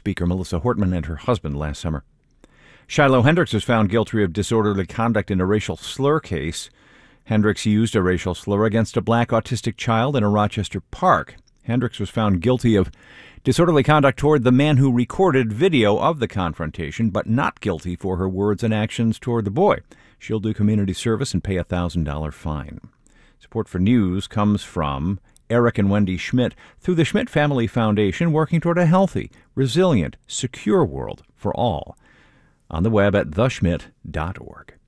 speaker Melissa Hortman and her husband last summer. Shiloh Hendricks was found guilty of disorderly conduct in a racial slur case. Hendricks used a racial slur against a black autistic child in a Rochester park. Hendricks was found guilty of disorderly conduct toward the man who recorded video of the confrontation, but not guilty for her words and actions toward the boy. She'll do community service and pay a $1,000 fine. Support for news comes from Eric and Wendy Schmidt through the Schmidt Family Foundation, working toward a healthy, resilient, secure world for all. On the web at theschmidt.org.